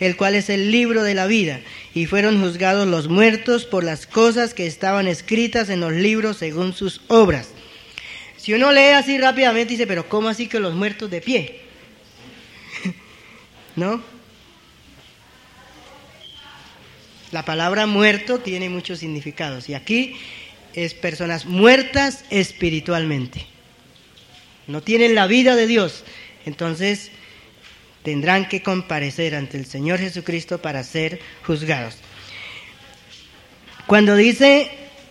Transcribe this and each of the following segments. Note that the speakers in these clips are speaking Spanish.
el cual es el libro de la vida, y fueron juzgados los muertos por las cosas que estaban escritas en los libros según sus obras. Si uno lee así rápidamente, dice, pero ¿cómo así que los muertos de pie? ¿No? La palabra muerto tiene muchos significados, y aquí es personas muertas espiritualmente. No tienen la vida de Dios, entonces tendrán que comparecer ante el Señor Jesucristo para ser juzgados. Cuando dice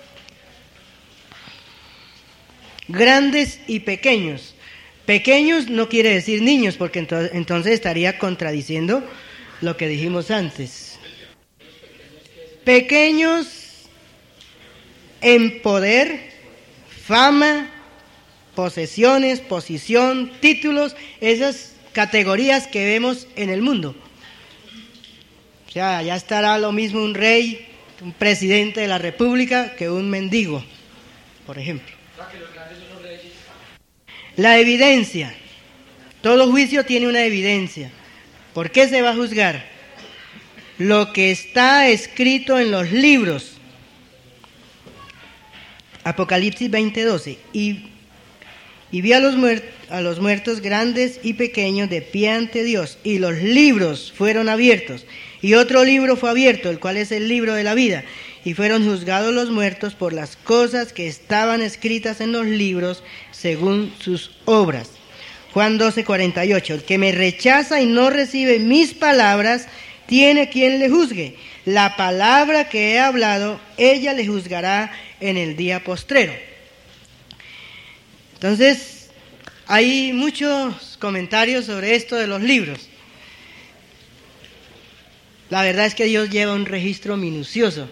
grandes y pequeños, pequeños no quiere decir niños, porque entonces estaría contradiciendo lo que dijimos antes. Pequeños en poder, fama, posesiones, posición, títulos, esas categorías que vemos en el mundo. O sea, ya estará lo mismo un rey, un presidente de la república, que un mendigo, por ejemplo. La evidencia. Todo juicio tiene una evidencia. ¿Por qué se va a juzgar? Lo que está escrito en los libros. Apocalipsis 20:12. Y vi a los muertos grandes y pequeños de pie ante Dios, y los libros fueron abiertos, y otro libro fue abierto, el cual es el libro de la vida, y fueron juzgados los muertos por las cosas que estaban escritas en los libros según sus obras. Juan 12:48. El que me rechaza y no recibe mis palabras, tiene quien le juzgue. La palabra que he hablado, ella le juzgará en el día postrero. Entonces, hay muchos comentarios sobre esto de los libros. La verdad es que Dios lleva un registro minucioso,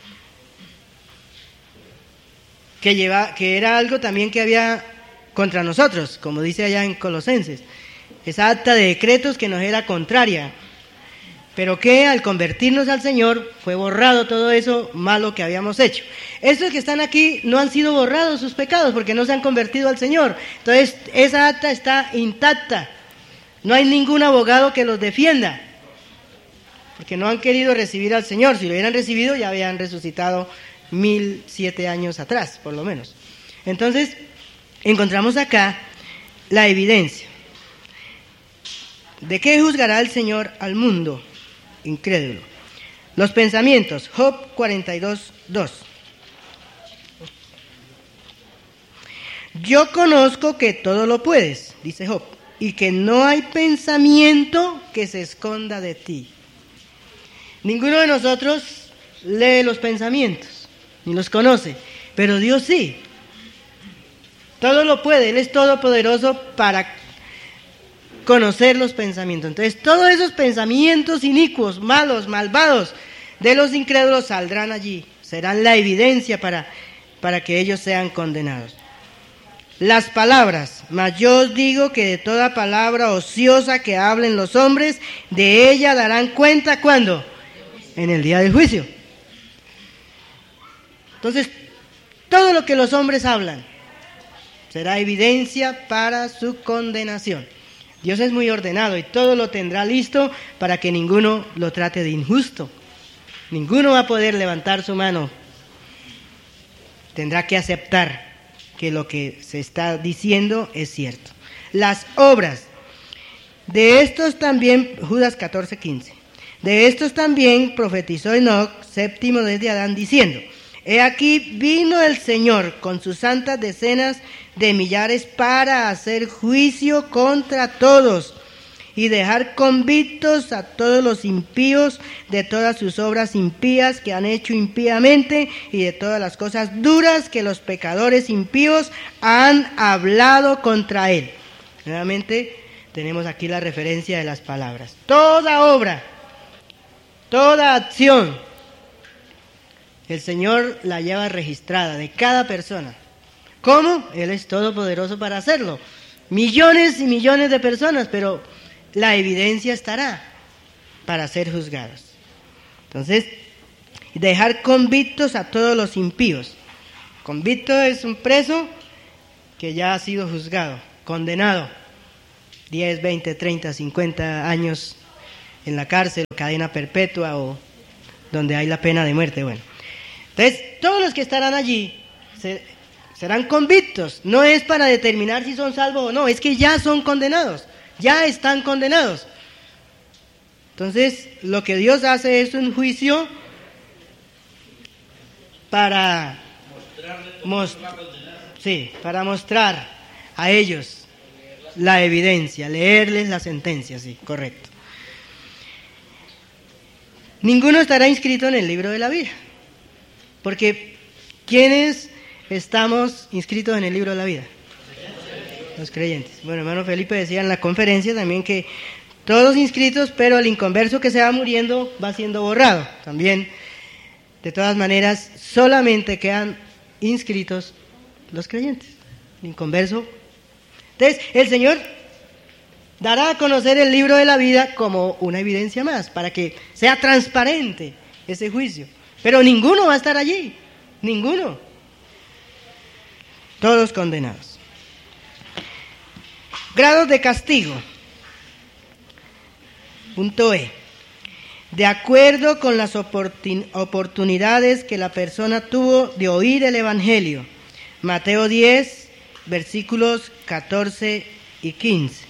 que era algo también que había contra nosotros, como dice allá en Colosenses. Esa acta de decretos que nos era contraria, pero que al convertirnos al Señor fue borrado todo eso malo que habíamos hecho. Estos que están aquí no han sido borrados sus pecados porque no se han convertido al Señor. Entonces esa acta está intacta. No hay ningún abogado que los defienda, porque no han querido recibir al Señor. Si lo hubieran recibido ya habían resucitado 1007 años atrás, por lo menos. Entonces encontramos acá la evidencia. ¿De qué juzgará el Señor al mundo incrédulo? Los pensamientos. Job 42:2. Yo conozco que todo lo puedes, dice Job, y que no hay pensamiento que se esconda de ti. Ninguno de nosotros lee los pensamientos, ni los conoce, pero Dios sí. Todo lo puede, Él es todopoderoso para conocer los pensamientos. Entonces, todos esos pensamientos inicuos, malos, malvados de los incrédulos saldrán allí, serán la evidencia para que ellos sean condenados. Las palabras, mas yo os digo que de toda palabra ociosa que hablen los hombres, de ella darán cuenta, ¿cuándo? En el día del juicio. Entonces, todo lo que los hombres hablan será evidencia para su condenación. Dios es muy ordenado y todo lo tendrá listo para que ninguno lo trate de injusto. Ninguno va a poder levantar su mano. Tendrá que aceptar que lo que se está diciendo es cierto. Las obras. De estos también, Judas 14:15. De estos también profetizó Enoc, séptimo desde Adán, diciendo: He aquí vino el Señor con sus santas decenas de millares para hacer juicio contra todos y dejar convictos a todos los impíos de todas sus obras impías que han hecho impíamente y de todas las cosas duras que los pecadores impíos han hablado contra él. Nuevamente tenemos aquí la referencia de las palabras. Toda obra, toda acción, el Señor la lleva registrada de cada persona. ¿Cómo? Él es todopoderoso para hacerlo. Millones y millones de personas, pero la evidencia estará para ser juzgados. Entonces, dejar convictos a todos los impíos. Convicto es un preso que ya ha sido juzgado, condenado. 10, 20, 30, 50 años en la cárcel, cadena perpetua o donde hay la pena de muerte. Bueno, entonces todos los que estarán allí serán convictos. No es para determinar si son salvos o no, es que ya son condenados, ya están condenados. Entonces lo que Dios hace es un juicio para mostrar a ellos la evidencia, leerles la sentencia, sí, correcto. Ninguno estará inscrito en el libro de la vida, porque ¿quiénes estamos inscritos en el libro de la vida? Los creyentes. Bueno, hermano Felipe decía en la conferencia también que todos inscritos, pero el inconverso que se va muriendo va siendo borrado. También, de todas maneras, solamente quedan inscritos los creyentes. El inconverso. Entonces, el Señor dará a conocer el libro de la vida como una evidencia más, para que sea transparente ese juicio. Pero ninguno va a estar allí, ninguno. Todos condenados. Grados de castigo. Punto E. De acuerdo con las oportunidades que la persona tuvo de oír el Evangelio. Mateo 10, versículos 14 y 15.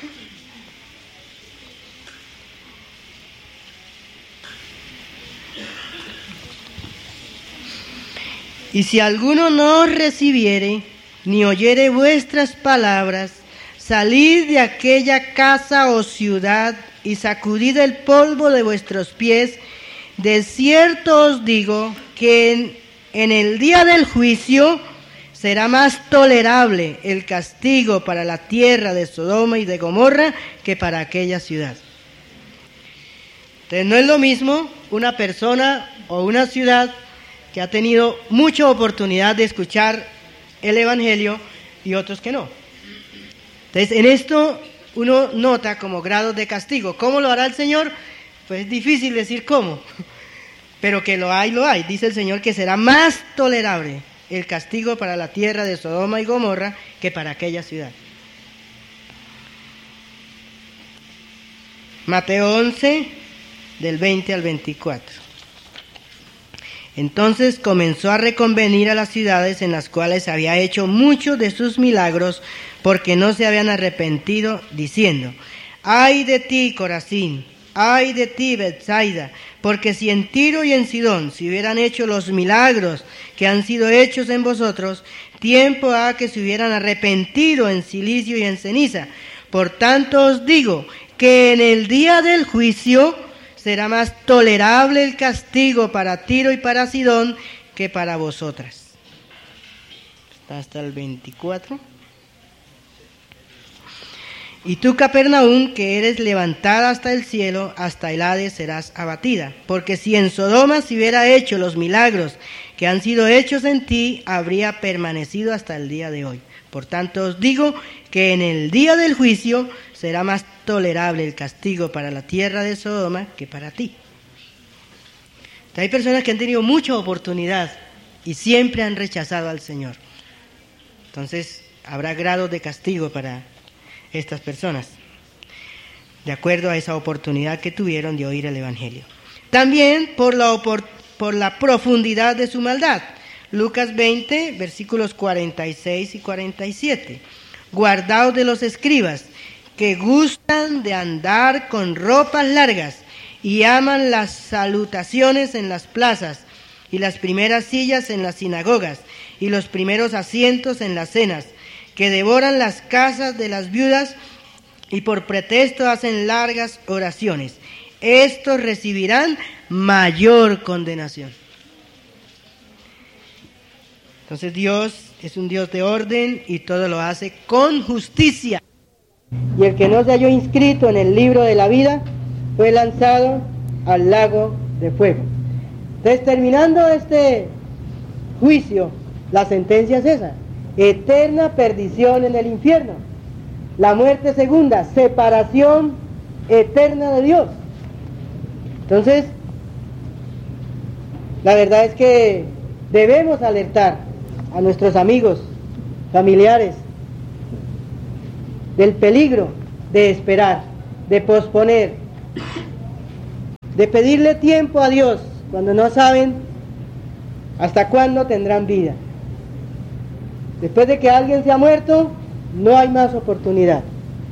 Y si alguno no os recibiere, ni oyere vuestras palabras, salid de aquella casa o ciudad y sacudid el polvo de vuestros pies. De cierto os digo que en el día del juicio será más tolerable el castigo para la tierra de Sodoma y de Gomorra que para aquella ciudad. Entonces no es lo mismo una persona o una ciudad que ha tenido mucha oportunidad de escuchar el Evangelio y otros que no. Entonces, en esto uno nota como grados de castigo. ¿Cómo lo hará el Señor? Pues es difícil decir cómo, pero que lo hay, lo hay. Dice el Señor que será más tolerable el castigo para la tierra de Sodoma y Gomorra que para aquella ciudad. Mateo 11, del 20 al 24. Entonces comenzó a reconvenir a las ciudades en las cuales había hecho muchos de sus milagros, porque no se habían arrepentido, diciendo: ¡ay de ti, Corazín! ¡ay de ti, Betsaida! Porque si en Tiro y en Sidón se hubieran hecho los milagros que han sido hechos en vosotros, tiempo ha que se hubieran arrepentido en silicio y en ceniza. Por tanto os digo que en el día del juicio será más tolerable el castigo para Tiro y para Sidón que para vosotras. Está hasta el 24. Y tú, Capernaum, que eres levantada hasta el cielo, hasta el Hades serás abatida. Porque si en Sodoma se hubiera hecho los milagros que han sido hechos en ti, habría permanecido hasta el día de hoy. Por tanto os digo que en el día del juicio será más tolerable el castigo para la tierra de Sodoma que para ti. Hay personas que han tenido mucha oportunidad y siempre han rechazado al Señor. Entonces habrá grados de castigo para estas personas, de acuerdo a esa oportunidad que tuvieron de oír el Evangelio. También por la profundidad de su maldad. Lucas 20, versículos 46 y 47. Guardaos de los escribas, que gustan de andar con ropas largas y aman las salutaciones en las plazas y las primeras sillas en las sinagogas y los primeros asientos en las cenas, que devoran las casas de las viudas y por pretexto hacen largas oraciones. Estos recibirán mayor condenación. Entonces Dios es un Dios de orden y todo lo hace con justicia. Y el que no se halló inscrito en el libro de la vida fue lanzado al lago de fuego. Entonces, terminando este juicio, la sentencia es esa: eterna perdición en el infierno. La muerte segunda, separación eterna de Dios. Entonces, la verdad es que debemos alertar a nuestros amigos, familiares, del peligro de esperar, de posponer, de pedirle tiempo a Dios cuando no saben hasta cuándo tendrán vida. Después de que alguien se ha muerto, no hay más oportunidad.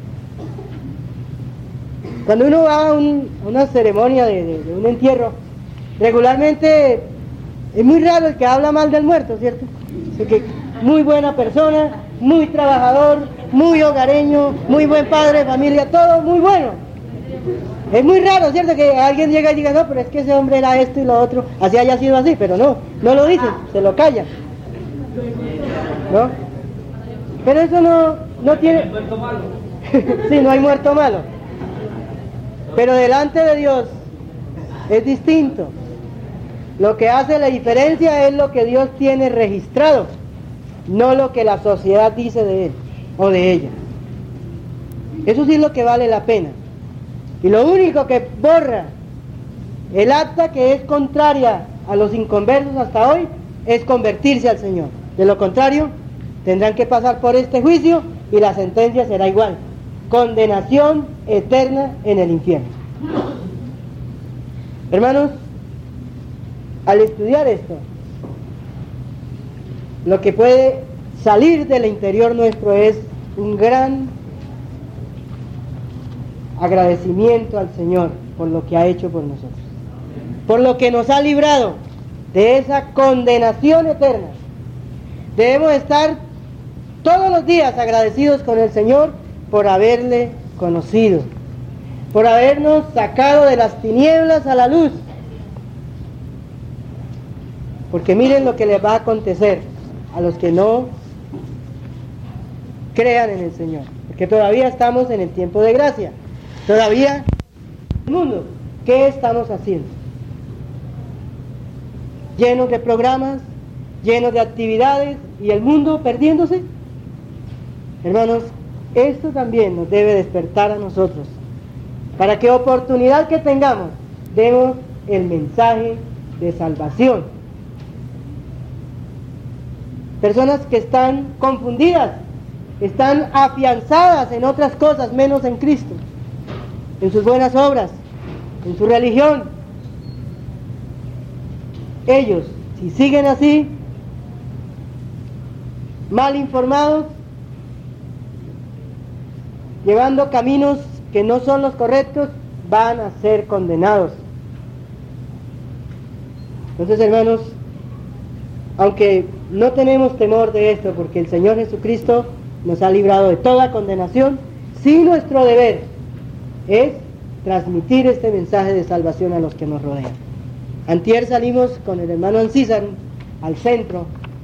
Cuando uno va a una ceremonia de un entierro, regularmente es muy raro el que habla mal del muerto, ¿cierto? Porque muy buena persona, muy trabajador, muy hogareño, muy buen padre de familia, todo muy bueno. Es muy raro, ¿cierto? Que alguien llega y diga, no, pero es que ese hombre era esto y lo otro, así haya sido así, pero no lo dicen, se lo callan. ¿No? Pero eso no tiene... Sí, no hay muerto malo. Pero delante de Dios es distinto. Lo que hace la diferencia es lo que Dios tiene registrado, no lo que la sociedad dice de él o de ella. Eso sí es lo que vale la pena. Y lo único que borra el acta que es contraria a los inconversos hasta hoy es convertirse al Señor. De lo contrario, tendrán que pasar por este juicio y la sentencia será igual: condenación eterna en el infierno. Hermanos, al estudiar esto, lo que puede salir del interior nuestro es un gran agradecimiento al Señor por lo que ha hecho por nosotros, por lo que nos ha librado de esa condenación eterna. Debemos estar todos los días agradecidos con el Señor por haberle conocido, por habernos sacado de las tinieblas a la luz. Porque miren lo que les va a acontecer a los que no crean en el Señor. Porque todavía estamos en el tiempo de gracia. Todavía, el mundo, ¿qué estamos haciendo? Llenos de programas, llenos de actividades, y el mundo perdiéndose. Hermanos, esto también nos debe despertar a nosotros, para que oportunidad que tengamos, demos el mensaje de salvación. Personas que están confundidas, están afianzadas en otras cosas menos en Cristo, en sus buenas obras, en su religión. Ellos, si siguen así, mal informados, llevando caminos que no son los correctos, van a ser condenados. Entonces, hermanos, aunque no tenemos temor de esto, porque el Señor Jesucristo nos ha librado de toda condenación, sí nuestro deber es transmitir este mensaje de salvación a los que nos rodean. Antier salimos con el hermano Ancísar al centro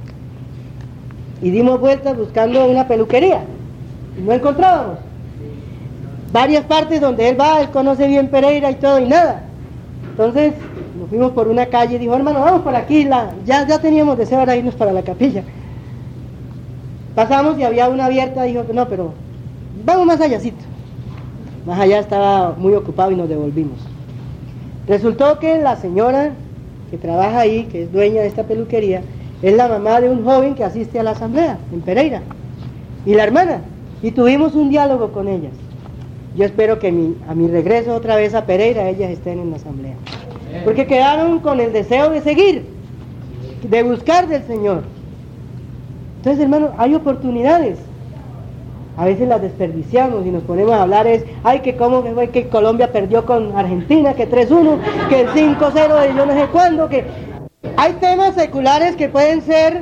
y dimos vueltas buscando una peluquería y no encontrábamos. Varias partes donde él va, él conoce bien Pereira y todo, y nada. Entonces nos fuimos por una calle y dijo, hermano, vamos por aquí, ya teníamos deseo de irnos para la capilla. Pasamos y había una abierta, dijo, no, pero vamos más allácito. Más allá estaba muy ocupado y nos devolvimos. Resultó que la señora que trabaja ahí, que es dueña de esta peluquería, es la mamá de un joven que asiste a la asamblea en Pereira, y la hermana, y tuvimos un diálogo con ellas. Yo espero que a mi regreso otra vez a Pereira ellas estén en la asamblea, porque quedaron con el deseo de seguir, de buscar del Señor. Entonces, hermanos, hay oportunidades. A veces las desperdiciamos y nos ponemos a hablar ay, que cómo fue que Colombia perdió con Argentina, que 3-1, que el 5-0 de yo no sé cuándo, que hay temas seculares que pueden ser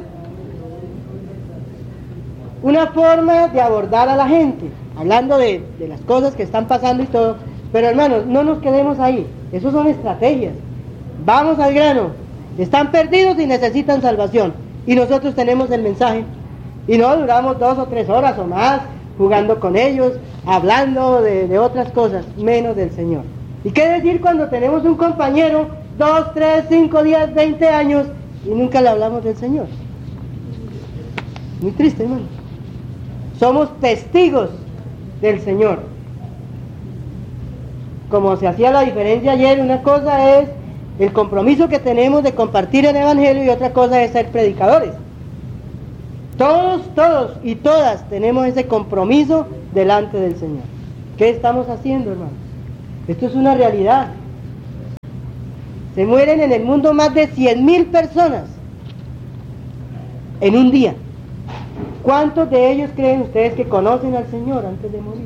una forma de abordar a la gente, hablando de las cosas que están pasando y todo, pero hermanos, no nos quedemos ahí, esos son estrategias. Vamos al grano, están perdidos y necesitan salvación, y nosotros tenemos el mensaje, y no duramos 2 o 3 horas o más jugando con ellos, hablando de otras cosas, menos del Señor. ¿Y qué decir cuando tenemos un compañero 2, 3, 5, 10, 20 años y nunca le hablamos del Señor? Muy triste, hermano. Somos testigos del Señor. Como se hacía la diferencia ayer, una cosa es el compromiso que tenemos de compartir el Evangelio y otra cosa es ser predicadores. Todos y todas tenemos ese compromiso delante del Señor. ¿Qué estamos haciendo, hermanos? Esto es una realidad. Se mueren en el mundo más de 100.000 personas en un día. ¿Cuántos de ellos creen ustedes que conocen al Señor antes de morir?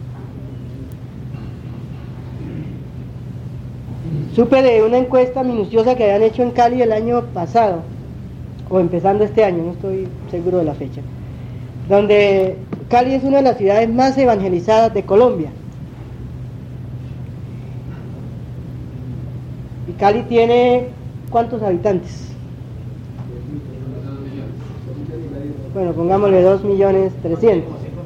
Supe de una encuesta minuciosa que habían hecho en Cali el año pasado, o empezando este año, no estoy seguro de la fecha, donde Cali es una de las ciudades más evangelizadas de Colombia. Y Cali tiene, ¿cuántos habitantes? Bueno, pongámosle 2.300.000.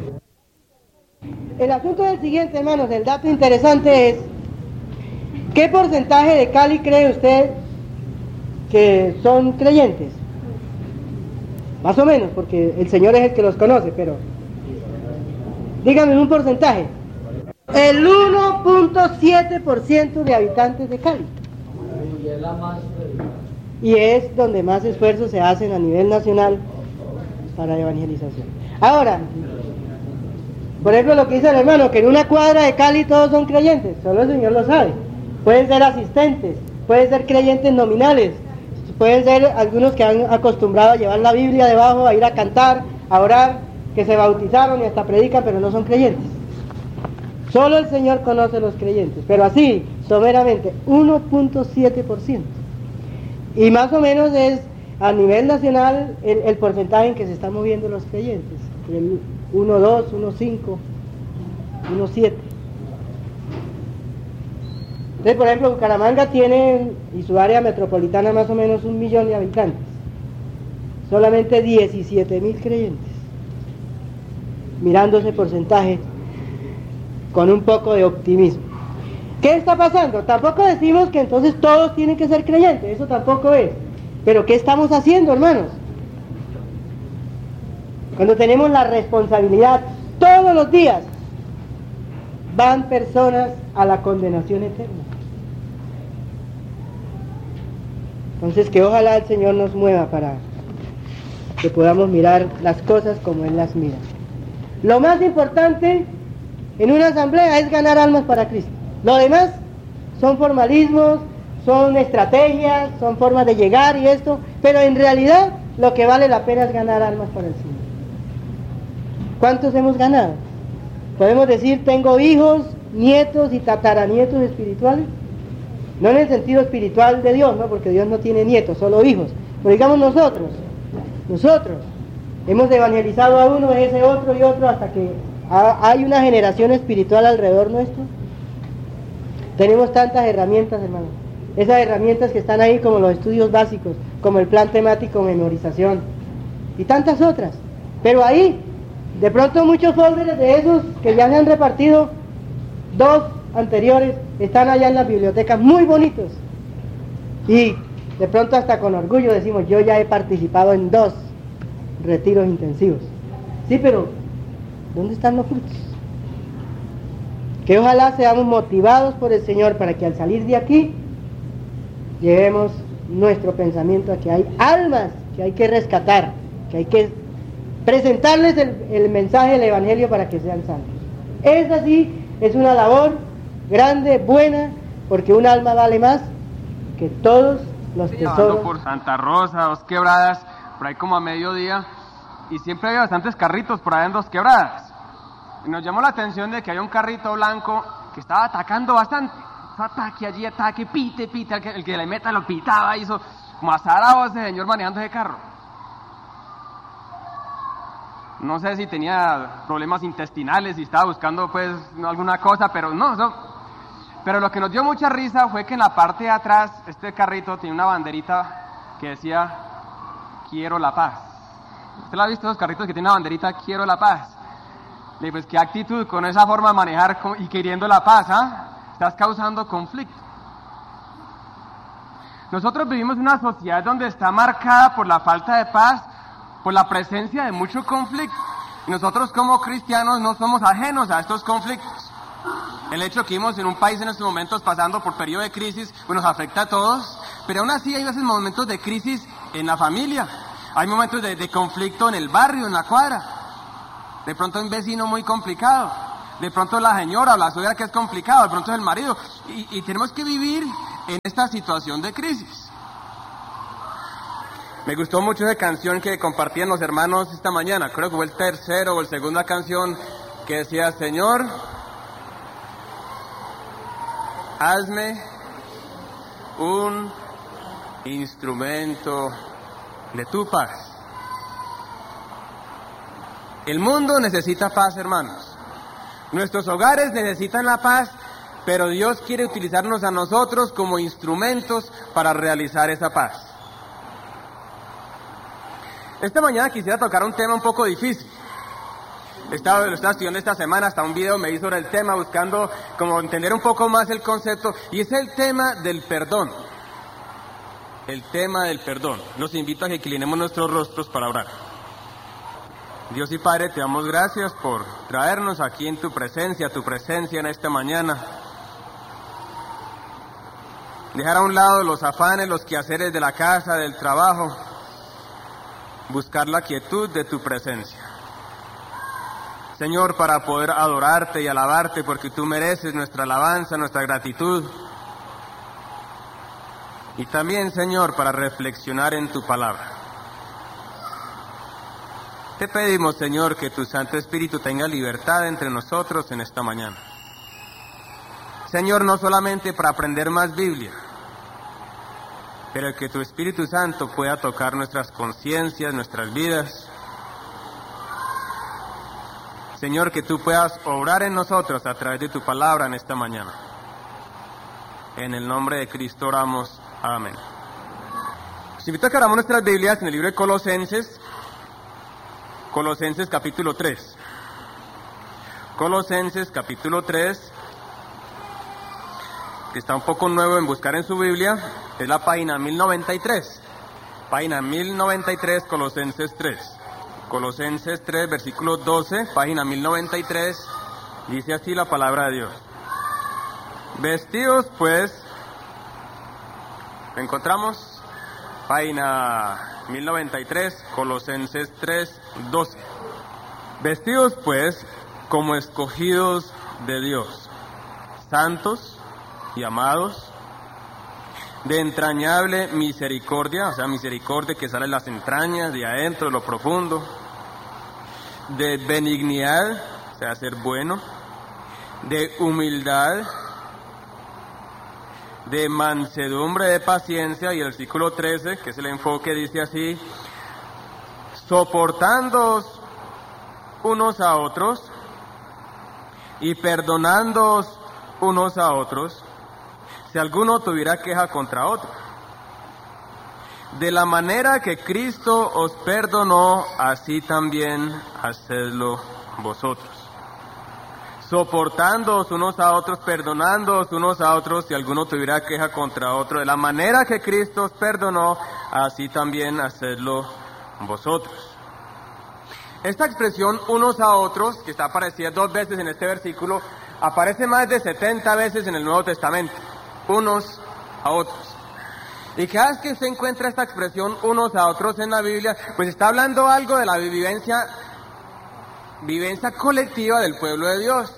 El asunto es el siguiente, hermanos, el dato interesante es, ¿qué porcentaje de Cali cree usted que son creyentes? Más o menos, porque el Señor es el que los conoce, pero dígame un porcentaje. El 1.7% de habitantes de Cali. Y es donde más esfuerzos se hacen a nivel nacional para evangelización. Ahora, por ejemplo, lo que dice el hermano, que en una cuadra de Cali todos son creyentes, solo el Señor lo sabe. Pueden ser asistentes, pueden ser creyentes nominales, pueden ser algunos que han acostumbrado a llevar la Biblia debajo, a ir a cantar, a orar, que se bautizaron y hasta predican, pero no son creyentes. Solo el Señor conoce los creyentes, pero así, someramente, 1.7%. Y más o menos es a nivel nacional el porcentaje en que se están moviendo los creyentes, el 1.2, 1.5, 1.7. Entonces, por ejemplo, Bucaramanga tiene, y su área metropolitana, más o menos 1 millón de habitantes. Solamente 17.000 creyentes. Mirando ese porcentaje con un poco de optimismo. ¿Qué está pasando? Tampoco decimos que entonces todos tienen que ser creyentes, eso tampoco es. Pero ¿qué estamos haciendo, hermanos? Cuando tenemos la responsabilidad todos los días, van personas a la condenación eterna. Entonces, que ojalá el Señor nos mueva para que podamos mirar las cosas como Él las mira. Lo más importante en una asamblea es ganar almas para Cristo. Lo demás son formalismos, son estrategias, son formas de llegar y esto, pero en realidad lo que vale la pena es ganar almas para el Señor. ¿Cuántos hemos ganado? Podemos decir, tengo hijos, nietos y tataranietos espirituales. No en el sentido espiritual de Dios, ¿no? Porque Dios no tiene nietos, solo hijos. Pero digamos nosotros hemos evangelizado a uno, ese otro y otro, hasta que hay una generación espiritual alrededor nuestro. Tenemos tantas herramientas, hermano. Esas herramientas que están ahí, como los estudios básicos, como el plan temático, memorización, y tantas otras. Pero ahí, de pronto muchos folders de esos que ya se han repartido, 2 anteriores, están allá en las bibliotecas muy bonitos. Y de pronto hasta con orgullo decimos, yo ya he participado en 2 retiros intensivos. Sí, pero ¿dónde están los frutos? Que ojalá seamos motivados por el Señor para que al salir de aquí llevemos nuestro pensamiento a que hay almas que hay que rescatar, que hay que presentarles el mensaje del Evangelio para que sean salvos. Esa sí es una labor grande, buena, porque un alma vale más que todos los tesoros. Por Santa Rosa, 2 Quebradas, por ahí como a mediodía, y siempre había bastantes carritos por ahí en 2 Quebradas. Y nos llamó la atención de que había un carrito blanco que estaba atacando bastante. Ataque allí, ataque, pite, el que le meta lo pitaba, hizo como azarado ese señor manejando ese carro. No sé si tenía problemas intestinales, si estaba buscando pues alguna cosa, pero pero lo que nos dio mucha risa fue que en la parte de atrás este carrito tenía una banderita que decía quiero la paz. ¿Usted la ha visto, esos carritos que tienen una banderita quiero la paz? Le dije, pues qué actitud con esa forma de manejar y queriendo la paz, ¿ah? Estás causando conflicto. Nosotros vivimos en una sociedad donde está marcada por la falta de paz, por la presencia de mucho conflicto. Y nosotros como cristianos no somos ajenos a estos conflictos. El hecho que vivimos en un país en estos momentos pasando por periodo de crisis, pues nos afecta a todos, pero aún así hay veces momentos de crisis en la familia, hay momentos de conflicto en el barrio, en la cuadra, de pronto un vecino muy complicado, de pronto la señora o la suegra que es complicado, de pronto es el marido, y tenemos que vivir en esta situación de crisis. Me gustó mucho esa canción que compartían los hermanos esta mañana. Creo que fue el tercero o el segunda canción que decía: Señor, hazme un instrumento de tu paz. El mundo necesita paz, hermanos. Nuestros hogares necesitan la paz, pero Dios quiere utilizarnos a nosotros como instrumentos para realizar esa paz. Esta mañana quisiera tocar un tema un poco difícil. Lo estaba estudiando esta semana, hasta un video me hice sobre el tema, buscando como entender un poco más el concepto, y es el tema del perdón. El tema del perdón. Los invito a que inclinemos nuestros rostros para orar. Dios y Padre, te damos gracias por traernos aquí en tu presencia en esta mañana. Dejar a un lado los afanes, los quehaceres de la casa, del trabajo, buscar la quietud de tu presencia. Señor, para poder adorarte y alabarte, porque tú mereces nuestra alabanza, nuestra gratitud. Y también, Señor, para reflexionar en tu palabra. Te pedimos, Señor, que tu Santo Espíritu tenga libertad entre nosotros en esta mañana. Señor, no solamente para aprender más Biblia, pero que tu Espíritu Santo pueda tocar nuestras conciencias, nuestras vidas. Señor, que tú puedas obrar en nosotros a través de tu palabra en esta mañana. En el nombre de Cristo oramos. Amén. Os invito a que abramos nuestras Biblias en el libro de Colosenses capítulo 3. Colosenses capítulo 3, que está un poco nuevo en buscar en su Biblia, es la página 1093. Página 1093, Colosenses 3. Colosenses 3, versículo 12, página 1093, dice así la palabra de Dios. Vestidos pues, encontramos, página 1093, Colosenses 3, 12. Vestidos pues como escogidos de Dios, santos y amados, de entrañable misericordia, o sea, misericordia que sale de las entrañas, de adentro, de lo profundo, de benignidad, o sea, ser bueno, de humildad, de mansedumbre, de paciencia, y el versículo 13, que es el enfoque, dice así: soportándoos unos a otros y perdonándoos unos a otros, si alguno tuviera queja contra otro. De la manera que Cristo os perdonó, así también hacedlo vosotros. Soportándoos unos a otros, perdonándoos unos a otros, si alguno tuviera queja contra otro. De la manera que Cristo os perdonó, así también hacedlo vosotros. Esta expresión unos a otros, que está aparecida 2 veces en este versículo, aparece más de 70 veces en el Nuevo Testamento. Unos a otros. Y cada vez que se encuentra esta expresión unos a otros en la Biblia, pues está hablando algo de la vivencia colectiva del pueblo de Dios.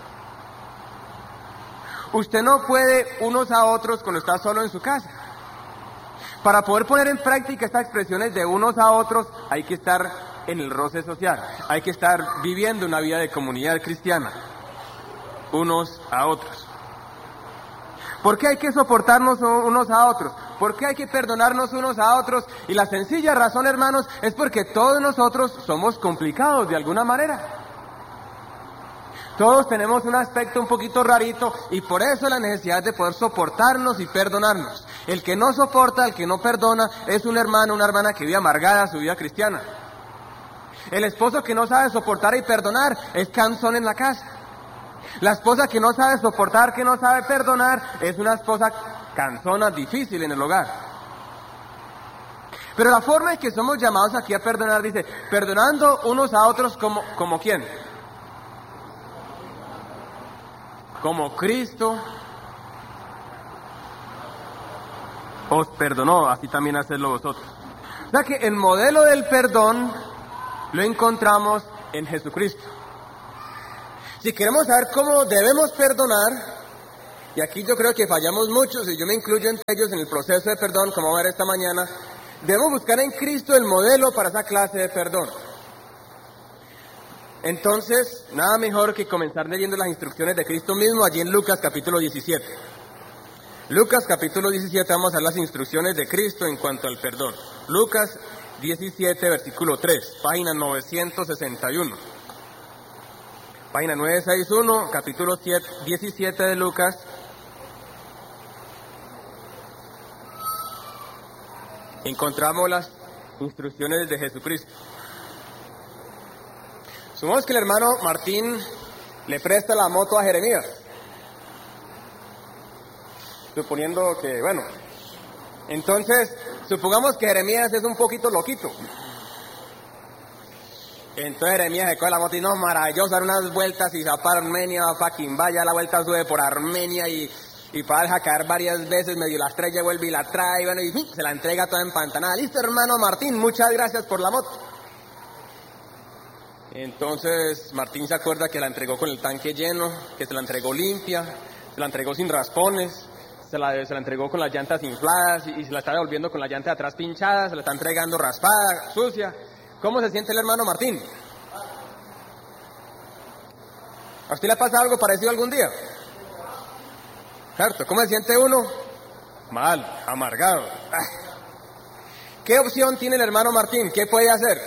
Usted no puede unos a otros cuando está solo en su casa. Para poder poner en práctica estas expresiones de unos a otros, hay que estar en el roce social, hay que estar viviendo una vida de comunidad cristiana, unos a otros. ¿Por qué hay que soportarnos unos a otros? ¿Por qué hay que perdonarnos unos a otros? Y la sencilla razón, hermanos, es porque todos nosotros somos complicados de alguna manera. Todos tenemos un aspecto un poquito rarito, y por eso la necesidad de poder soportarnos y perdonarnos. El que no soporta, el que no perdona, es un hermano, una hermana que vive amargada su vida cristiana. El esposo que no sabe soportar y perdonar es cansón en la casa. La esposa que no sabe soportar, que no sabe perdonar, es una esposa cansona, difícil en el hogar. Pero la forma en que somos llamados aquí a perdonar, dice, perdonando unos a otros como ¿quién? Como Cristo os perdonó, así también hacedlo vosotros. O sea que el modelo del perdón lo encontramos en Jesucristo. Si queremos saber cómo debemos perdonar, y aquí yo creo que fallamos muchos, y yo me incluyo entre ellos en el proceso de perdón, como vamos a ver esta mañana, debemos buscar en Cristo el modelo para esa clase de perdón. Entonces, nada mejor que comenzar leyendo las instrucciones de Cristo mismo allí en Lucas capítulo 17. Lucas capítulo 17, vamos a ver las instrucciones de Cristo en cuanto al perdón. Lucas 17, versículo 3, página 961. Página 961, capítulo 17 de Lucas. Encontramos las instrucciones de Jesucristo. Supongamos que el hermano Martín le presta la moto a Jeremías. Suponiendo que, bueno, entonces, supongamos que Jeremías es un poquito loquito. Entonces Jeremías se coge la moto y no, maravilloso, dar unas vueltas y se va para Armenia, va para Quimbaya, la vuelta sube por Armenia y para dejar caer varias veces, medio la estrella, vuelve y la trae, bueno, y se la entrega toda empantanada. Listo, hermano Martín, muchas gracias por la moto. Entonces Martín se acuerda que la entregó con el tanque lleno, que se la entregó limpia, se la entregó sin raspones, se la entregó con las llantas infladas y se la está devolviendo con la llanta de atrás pinchada, se la está entregando raspada, sucia. ¿Cómo se siente el hermano Martín? ¿A usted le ha pasado algo parecido algún día? ¿Cierto? ¿Cómo se siente uno? Mal, amargado. ¿Qué opción tiene el hermano Martín? ¿Qué puede hacer?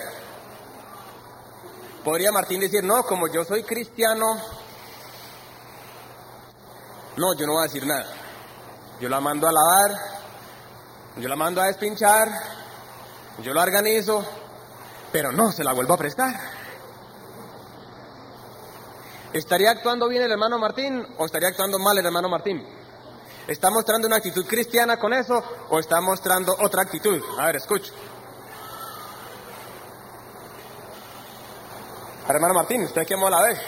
Podría Martín decir, no, como yo soy cristiano, no, yo no voy a decir nada. Yo la mando a lavar, yo la mando a despinchar, yo la organizo, pero no se la vuelvo a prestar. ¿Estaría actuando bien el hermano Martín o estaría actuando mal el hermano Martín? ¿Está mostrando una actitud cristiana con eso o está mostrando otra actitud? A ver, escucho. Hermano Martín, ¿usted qué mola ve?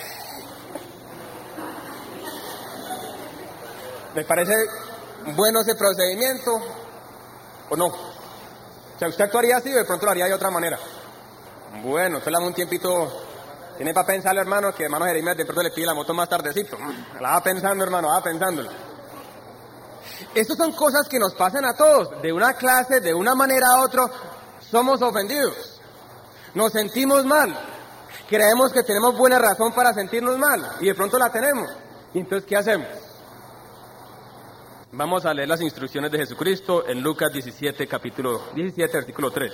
¿Le parece bueno ese procedimiento o no? O sea, ¿usted actuaría así o de pronto lo haría de otra manera? Bueno, usted le da un tiempito, tiene para pensarlo, hermano, que hermano Jeremías de pronto le pide la moto más tardecito. La va pensando, hermano, va pensándolo. Estas son cosas que nos pasan a todos, de una clase, de una manera a otra, somos ofendidos, nos sentimos mal. Creemos que tenemos buena razón para sentirnos mal y de pronto la tenemos. ¿Y entonces qué hacemos? Vamos a leer las instrucciones de Jesucristo en Lucas 17, capítulo 17, versículo 3.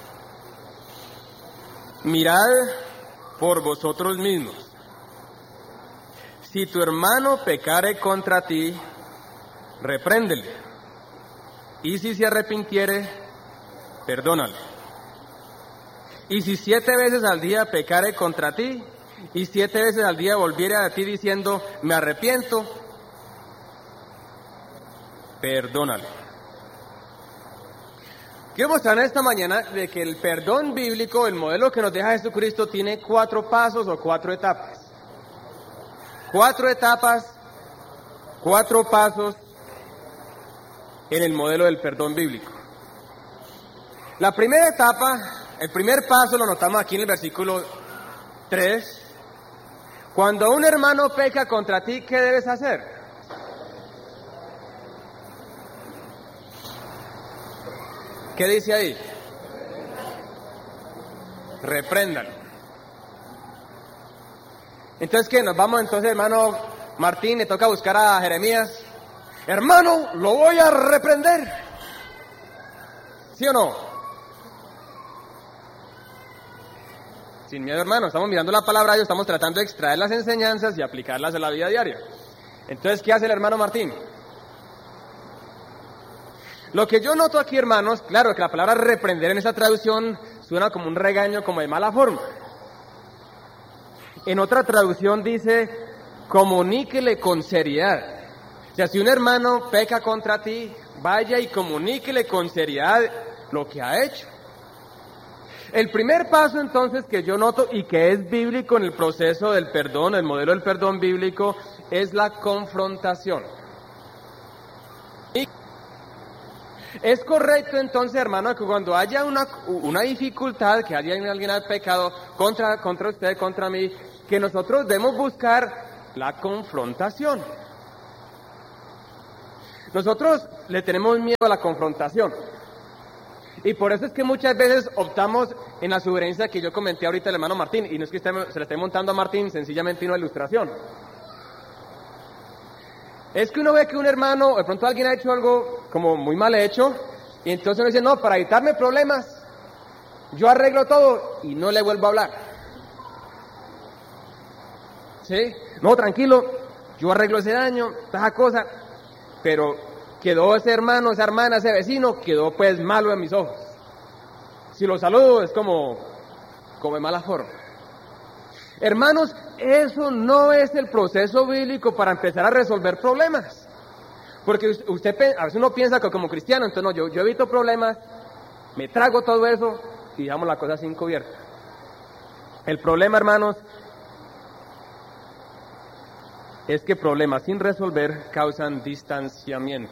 Mirad por vosotros mismos. Si tu hermano pecare contra ti, repréndele. Y si se arrepintiere, perdónale. Y si 7 veces al día pecare contra ti, y 7 veces al día volviere a ti diciendo, me arrepiento, perdónale. Quiero mostrar esta mañana de que el perdón bíblico, el modelo que nos deja Jesucristo, tiene 4 pasos o 4 etapas. 4 etapas, 4 pasos en el modelo del perdón bíblico. La primera etapa, el primer paso lo notamos aquí en el versículo 3. Cuando un hermano peca contra ti, ¿qué debes hacer? ¿Qué dice ahí? Repréndalo. Entonces, ¿qué? Nos vamos entonces, hermano Martín, le toca buscar a Jeremías. Hermano, lo voy a reprender. ¿Sí o no? Sin miedo, hermano, estamos mirando la palabra de Dios, estamos tratando de extraer las enseñanzas y aplicarlas a la vida diaria. Entonces, ¿qué hace el hermano Martín? Lo que yo noto aquí, hermanos, claro que la palabra reprender en esta traducción suena como un regaño, como de mala forma. En otra traducción dice, comuníquele con seriedad. O sea, si un hermano peca contra ti, vaya y comuníquele con seriedad lo que ha hecho. El primer paso entonces que yo noto y que es bíblico en el proceso del perdón, el modelo del perdón bíblico, es la confrontación. Y es correcto entonces, hermano, que cuando haya una dificultad, que alguien ha pecado contra usted, contra mí, que nosotros debemos buscar la confrontación. Nosotros le tenemos miedo a la confrontación. Y por eso es que muchas veces optamos en la sugerencia que yo comenté ahorita al hermano Martín, y no es que se le esté montando a Martín, sencillamente una ilustración. Es que uno ve que un hermano, o de pronto alguien ha hecho algo como muy mal hecho, y entonces uno dice, no, para evitarme problemas, yo arreglo todo y no le vuelvo a hablar. ¿Sí? No, tranquilo, yo arreglo ese daño, esa cosa, pero quedó ese hermano, esa hermana, ese vecino, quedó pues malo en mis ojos. Si lo saludo es como de mala forma. Hermanos, eso no es el proceso bíblico para empezar a resolver problemas. Porque usted a veces uno piensa que como cristiano, entonces no, yo evito problemas, me trago todo eso y dejamos la cosa sin cubierta. El problema, hermanos, es que problemas sin resolver causan distanciamiento.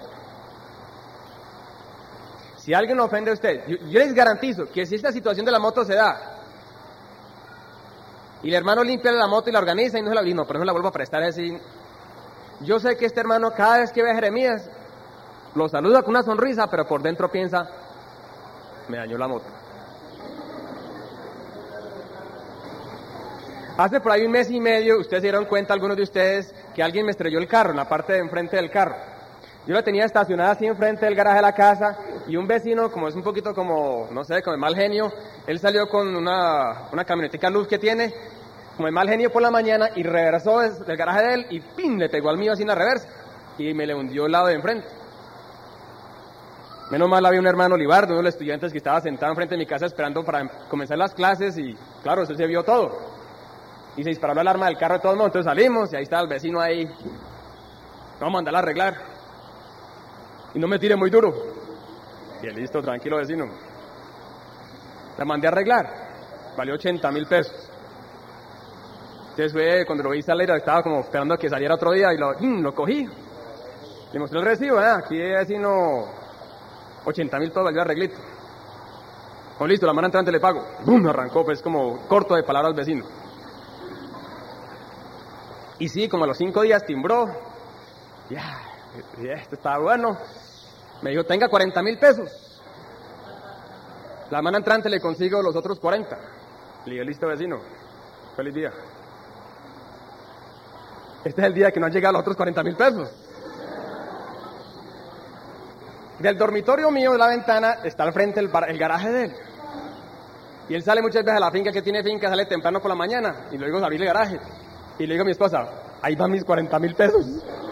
Si alguien lo ofende a usted, yo les garantizo que si esta situación de la moto se da, y el hermano limpia la moto y la organiza y no se la vino, pero no la vuelvo a prestar así. Yo sé que este hermano cada vez que ve a Jeremías, lo saluda con una sonrisa, pero por dentro piensa, me dañó la moto. Hace por ahí un mes y medio, ustedes se dieron cuenta, algunos de ustedes, que alguien me estrelló el carro, en la parte de enfrente del carro. Yo la tenía estacionada así enfrente del garaje de la casa, y un vecino, como es un poquito como, no sé, como de mal genio, él salió con una camionetica luz que tiene, como de mal genio por la mañana, y reversó del garaje de él, y ¡pim!, le pegó al mío así en la reversa, y me le hundió el lado de enfrente. Menos mal había un hermano Libardo, uno de los estudiantes que estaba sentado enfrente de mi casa esperando para comenzar las clases, y claro, eso se vio todo. Y se disparó la alarma del carro de todos modos, entonces salimos, y ahí estaba el vecino ahí, vamos a mandarla a arreglar. Y no me tire muy duro. Y listo, tranquilo vecino. La mandé a arreglar. Valió 80,000 pesos. Entonces fue, cuando lo vi salir, estaba como esperando a que saliera otro día y lo cogí. Le mostré el recibo, aquí vecino, 80,000 pesos valió arreglito. Con listo, la mano entrante le pago. ¡Bum! Arrancó, pues como corto de palabra al vecino. Y sí, como a los 5 días timbró. Ya, esto está bueno. Me dijo, tenga 40,000 pesos. La mano entrante le consigo los otros 40. Le dije, listo vecino, feliz día. Este es el día que no han llegado los otros 40,000 pesos. Del dormitorio mío, de la ventana, está al frente el garaje de él. Y él sale muchas veces a la finca, que tiene finca, sale temprano por la mañana. Y luego abrir el garaje. Y le digo a mi esposa, ahí van mis 40,000 pesos.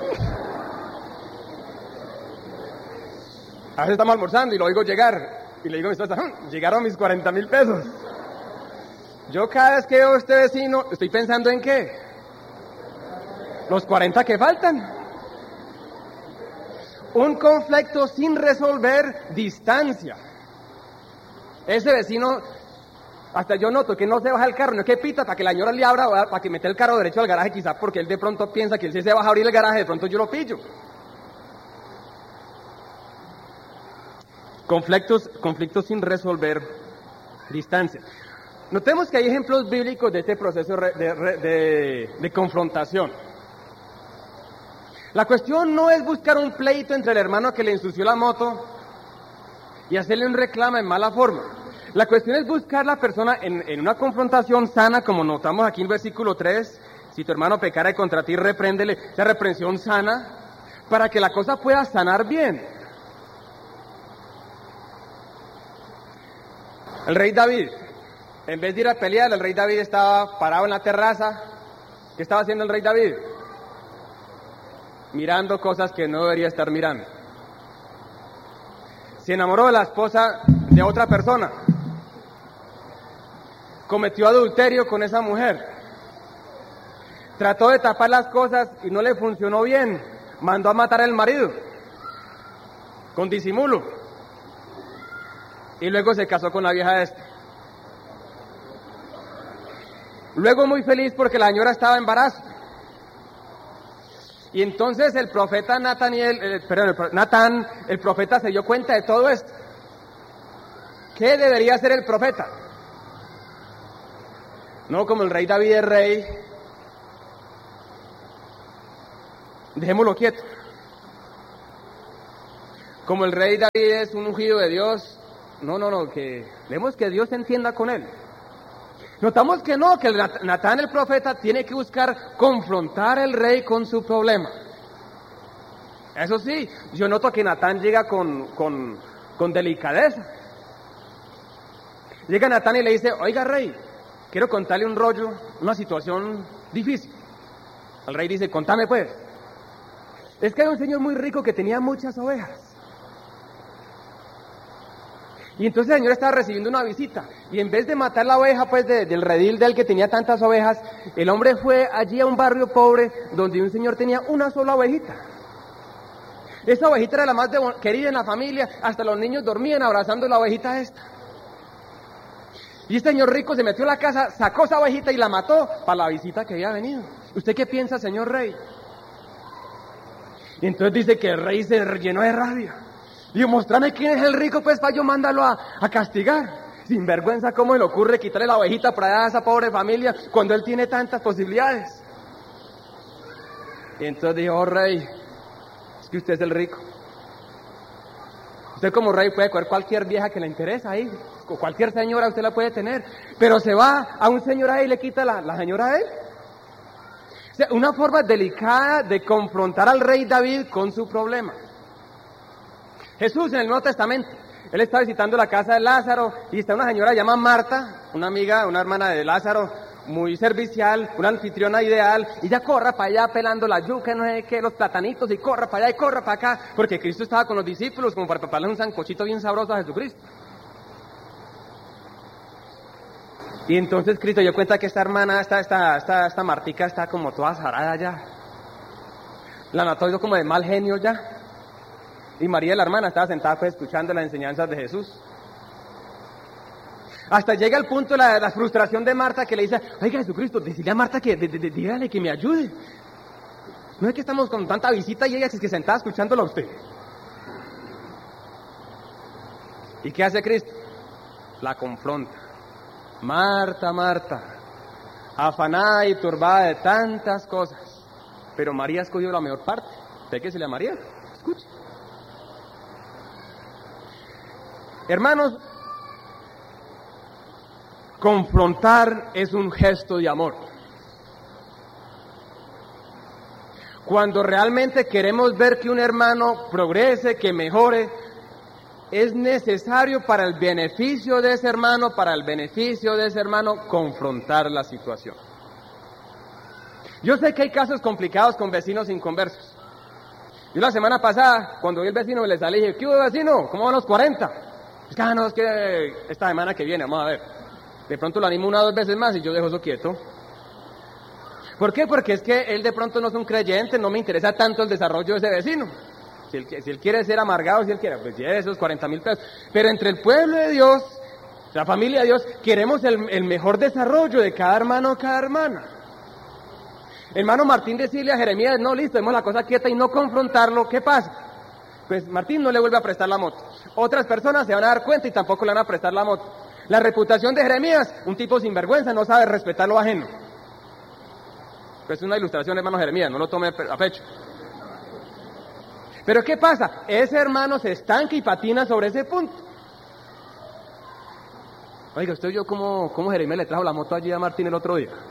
A veces estamos almorzando y lo oigo llegar. Y le digo a mi esposa, llegaron mis 40,000 pesos. Yo cada vez que veo a este vecino, estoy pensando en ¿qué? Los 40 que faltan. Un conflicto sin resolver, distancia. Ese vecino, hasta yo noto que no se baja el carro, no es que pita para que la señora le abra, para que meta el carro derecho al garaje, quizás porque él de pronto piensa que él se baja a abrir el garaje, de pronto yo lo pillo. Conflictos sin resolver, distancia. Notemos que hay ejemplos bíblicos de este proceso de confrontación. La cuestión no es buscar un pleito entre el hermano que le ensució la moto y hacerle un reclamo en mala forma. La cuestión es buscar la persona en una confrontación sana, como notamos aquí en versículo 3. Si tu hermano pecare contra ti, repréndele, esa reprensión sana, para que la cosa pueda sanar bien. El rey David, en vez de ir a pelear, el rey David estaba parado en la terraza. ¿Qué estaba haciendo el rey David? Mirando cosas que no debería estar mirando. Se enamoró de la esposa de otra persona. Cometió adulterio con esa mujer. Trató de tapar las cosas y no le funcionó bien. Mandó a matar al marido. Con disimulo. Y luego se casó con la vieja esta. Luego muy feliz porque la señora estaba en embarazo. Y entonces el profeta Natán, el profeta se dio cuenta de todo esto. ¿Qué debería hacer el profeta? No, como el rey David es rey, dejémoslo quieto. como el rey David es un ungido de Dios, no, que vemos que Dios se entienda con él. Notamos que no, que Natán el profeta tiene que buscar confrontar al rey con su problema. Eso sí, yo noto que Natán llega con delicadeza. Llega Natán y le dice, oiga rey, quiero contarle un rollo, una situación difícil. El rey dice, contame pues. Es que hay un señor muy rico que tenía muchas ovejas. Y entonces el señor estaba recibiendo una visita. Y en vez de matar la oveja pues del redil del que tenía tantas ovejas, el hombre fue allí a un barrio pobre donde un señor tenía una sola ovejita. Esa ovejita era la más querida en la familia, hasta los niños dormían abrazando la ovejita esta. Y este señor rico se metió a la casa, sacó esa ovejita y la mató para la visita que había venido. ¿Usted qué piensa, señor rey? Y entonces dice que el rey se llenó de rabia. Dijo, mostrame quién es el rico, pues para yo mandarlo a castigar. Sin vergüenza, ¿cómo se le ocurre quitarle la ovejita para allá a esa pobre familia cuando él tiene tantas posibilidades? Y entonces dijo, oh rey, es que usted es el rico. Usted como rey puede coger cualquier vieja que le interesa ahí, o cualquier señora usted la puede tener, pero se va a un señor ahí y le quita la señora a él. O sea, una forma delicada de confrontar al rey David con su problema. Jesús en el Nuevo Testamento, él está visitando la casa de Lázaro y está una señora llamada Marta, una amiga, una hermana de Lázaro, muy servicial, una anfitriona ideal, y ya corra para allá pelando la yuca, no sé qué, los platanitos, y corra para allá y corra para acá, porque Cristo estaba con los discípulos como para prepararles un sancochito bien sabroso a Jesucristo. Y entonces Cristo dio cuenta que esta hermana, esta Martica está como toda zarada ya. La notó yo como de mal genio ya. Y María, la hermana, estaba sentada pues escuchando las enseñanzas de Jesús. Hasta llega el punto de la frustración de Marta que le dice, oiga Jesucristo, decirle a Marta que dígale que me ayude. No es que estamos con tanta visita y ella es que sentada escuchándolo a usted. ¿Y qué hace Cristo? La confronta. Marta, Marta, afanada y turbada de tantas cosas, pero María ha escogido la mejor parte. ¿Usted qué se le a María? Escuche. Hermanos, confrontar es un gesto de amor. Cuando realmente queremos ver que un hermano progrese, que mejore, es necesario para el beneficio de ese hermano, confrontar la situación. Yo sé que hay casos complicados con vecinos inconversos. Yo la semana pasada, cuando vi al vecino, le salí y dije, ¿qué hubo vecino? ¿Cómo van los 40? Es que esta semana que viene, vamos a ver. De pronto lo animo 1 o 2 veces más y yo dejo eso quieto. ¿Por qué? Porque es que él de pronto no es un creyente, no me interesa tanto el desarrollo de ese vecino. Si él quiere ser amargado, si él quiere, pues lleve esos 40,000 pesos. Pero entre el pueblo de Dios, la familia de Dios, queremos el mejor desarrollo de cada hermano o cada hermana. Hermano Martín decirle a Jeremías, no, listo, demos la cosa quieta y no confrontarlo, ¿qué pasa? Pues Martín no le vuelve a prestar la moto. Otras personas se van a dar cuenta y tampoco le van a prestar la moto. La reputación de Jeremías, un tipo sinvergüenza, no sabe respetar lo ajeno. Pues es una ilustración, hermano Jeremías, no lo tome a pecho. Pero ¿qué pasa? Ese hermano se estanca y patina sobre ese punto. Oiga, usted vio cómo Jeremías le trajo la moto allí a Martín el otro día.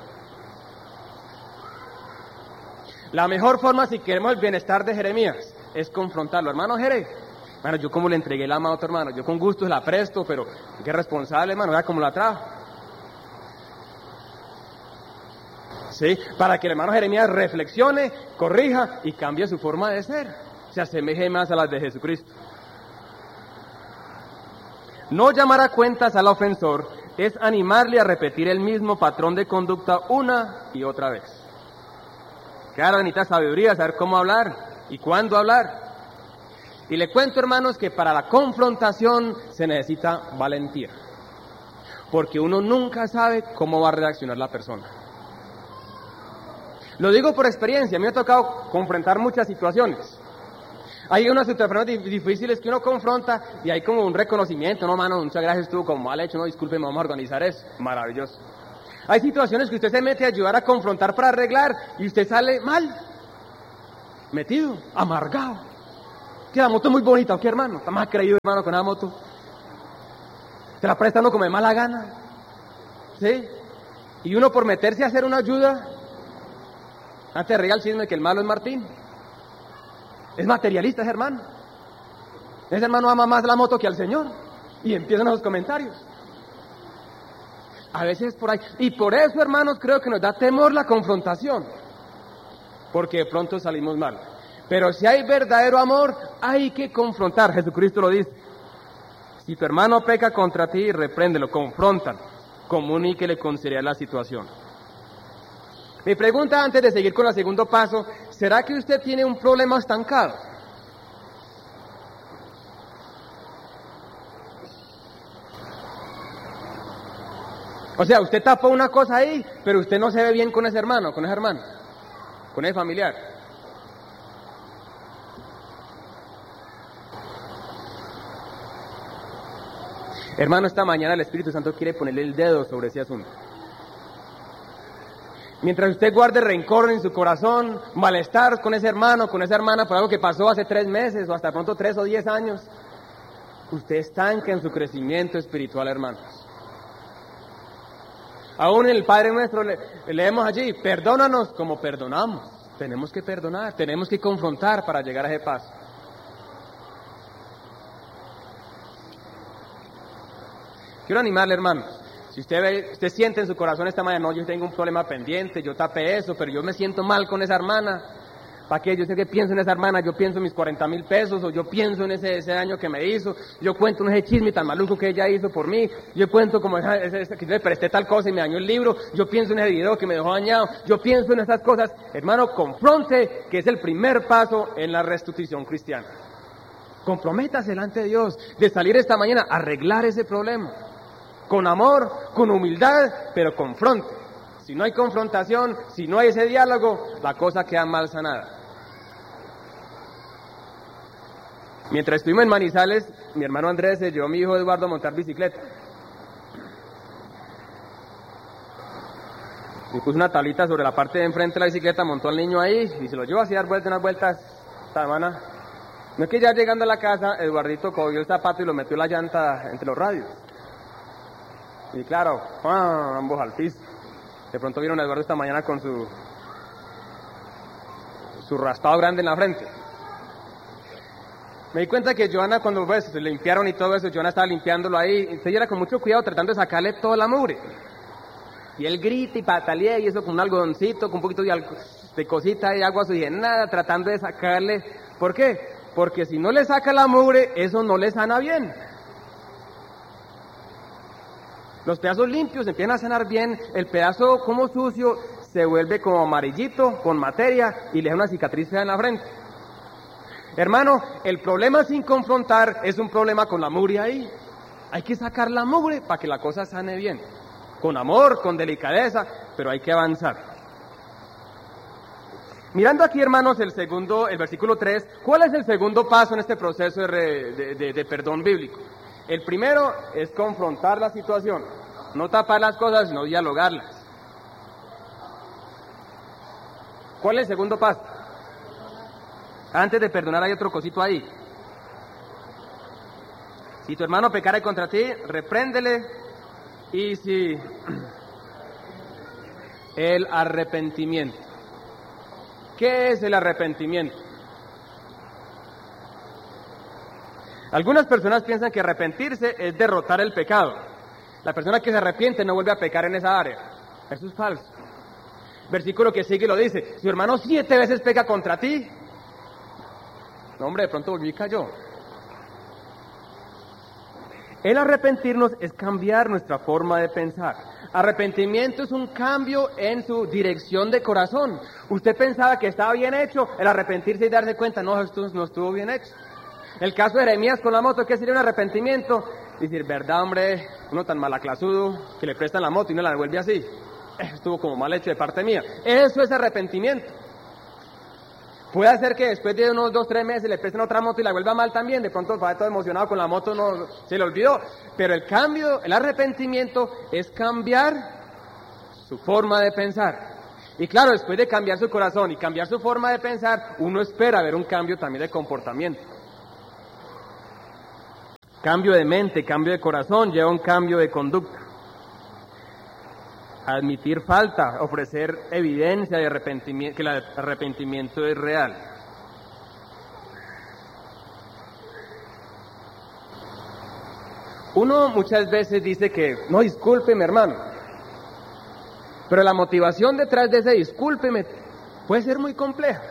La mejor forma, si queremos el bienestar de Jeremías, es confrontarlo. Hermano Jerez, bueno, yo como le entregué la mano a otro hermano, yo con gusto la presto, pero qué responsable, hermano, vea cómo la trajo. Sí, para que el hermano Jeremías reflexione, corrija y cambie su forma de ser, se asemeje más a las de Jesucristo. No llamar a cuentas al ofensor es animarle a repetir el mismo patrón de conducta una y otra vez. Claro, necesita sabiduría, saber cómo hablar y cuándo hablar. Y le cuento, hermanos, que para la confrontación se necesita valentía, porque uno nunca sabe cómo va a reaccionar la persona. Lo digo por experiencia, a mí me ha tocado confrontar muchas situaciones. Hay unas situaciones difíciles que uno confronta y hay como un reconocimiento, no, mano, muchas gracias, estuvo como mal hecho, no, disculpe, vamos a organizar eso, maravilloso. Hay situaciones que usted se mete a ayudar a confrontar para arreglar y usted sale mal, metido, amargado. Que la moto es muy bonita, ¿o qué, hermano? Está más creído, hermano, con la moto. Se la presta uno como de mala gana. ¿Sí? Y uno por meterse a hacer una ayuda, antes reía el chisme que el malo es Martín. Es materialista ese hermano. Ese hermano ama más la moto que al Señor. Y empiezan los comentarios. A veces por ahí. Y por eso, hermanos, creo que nos da temor la confrontación. Porque de pronto salimos mal. Pero si hay verdadero amor, hay que confrontar. Jesucristo lo dice. Si tu hermano peca contra ti, repréndelo, confróntalo, comuníquele con seriedad la situación. Mi pregunta antes de seguir con el segundo paso, ¿será que usted tiene un problema estancado? O sea, usted tapó una cosa ahí, pero usted no se ve bien con ese hermano, con esa hermana, con ese familiar. Hermano, esta mañana el Espíritu Santo quiere ponerle el dedo sobre ese asunto. Mientras usted guarde rencor en su corazón, malestar con ese hermano, con esa hermana por algo que pasó hace 3 meses o hasta pronto 3 o 10 años, usted estanca en su crecimiento espiritual, hermanos. Aún en el Padre Nuestro leemos allí, perdónanos como perdonamos. Tenemos que perdonar, tenemos que confrontar para llegar a ese paso. Quiero animarle, hermanos. Si usted siente en su corazón esta mañana, no, yo tengo un problema pendiente, yo tapé eso, pero yo me siento mal con esa hermana. ¿Para qué? Yo sé que pienso en esa hermana, yo pienso en mis 40,000 pesos, o yo pienso en ese daño que me hizo, yo cuento en ese chisme tan maluco que ella hizo por mí, yo cuento como que le presté tal cosa y me dañó el libro, yo pienso en ese video que me dejó dañado, yo pienso en esas cosas. Hermano, confronte, que es el primer paso en la restitución cristiana. Comprométase delante de Dios de salir esta mañana a arreglar ese problema. Con amor, con humildad, pero confronte. Si no hay confrontación, si no hay ese diálogo, la cosa queda mal sanada. Mientras estuvimos en Manizales, mi hermano Andrés se llevó a mi hijo Eduardo a montar bicicleta. Y puso una tablita sobre la parte de enfrente de la bicicleta, montó al niño ahí y se lo llevó así a dar unas vueltas. Esta semana, no es que ya llegando a la casa, Eduardito cogió el zapato y lo metió en la llanta entre los radios. Y claro, ambos al piso. De pronto vieron a Eduardo esta mañana con su raspado grande en la frente. Me di cuenta que Joana, cuando se limpiaron y todo eso, Joana estaba limpiándolo ahí, entonces ella era con mucho cuidado tratando de sacarle toda la mugre. Y él grita y patalea y eso con un algodoncito, con un poquito de cosita y agua oxigenada, tratando de sacarle. ¿Por qué? Porque si no le saca la mugre, eso no le sana bien. Los pedazos limpios empiezan a sanar bien, el pedazo como sucio se vuelve como amarillito, con materia, y le da una cicatriz fea en la frente. Hermano, el problema sin confrontar es un problema con la mugre ahí. Hay que sacar la mugre para que la cosa sane bien. Con amor, con delicadeza, pero hay que avanzar. Mirando aquí, hermanos, el versículo 3, ¿cuál es el segundo paso en este proceso de perdón bíblico? El primero es confrontar la situación, no tapar las cosas, sino dialogarlas. ¿Cuál es el segundo paso? Antes de perdonar hay otro cosito ahí. Si tu hermano pecare contra ti, repréndele. Y si el arrepentimiento. ¿Qué es el arrepentimiento? Algunas personas piensan que arrepentirse es derrotar el pecado. La persona que se arrepiente no vuelve a pecar en esa área. Eso es falso. Versículo que sigue lo dice: si tu hermano 7 veces peca contra ti, no, hombre, de pronto volvió y cayó. El arrepentirnos es cambiar nuestra forma de pensar. Arrepentimiento es un cambio en su dirección de corazón. Usted pensaba que estaba bien hecho, el arrepentirse y darse cuenta, no, esto no estuvo bien hecho. El caso de Jeremías con la moto, ¿qué sería un arrepentimiento? Decir, verdad, hombre, uno tan malaclasudo que le prestan la moto y no la devuelve así. Estuvo como mal hecho de parte mía. Eso es arrepentimiento. Puede ser que después de unos 2 o 3 meses le presten otra moto y la vuelva mal también. De pronto va todo emocionado con la moto, no se le olvidó. Pero el cambio, el arrepentimiento es cambiar su forma de pensar. Y claro, después de cambiar su corazón y cambiar su forma de pensar, uno espera ver un cambio también de comportamiento. Cambio de mente, cambio de corazón, lleva un cambio de conducta. Admitir falta, ofrecer evidencia de arrepentimiento, que el arrepentimiento es real. Uno muchas veces dice que, no, discúlpeme, hermano, pero la motivación detrás de ese discúlpeme puede ser muy compleja.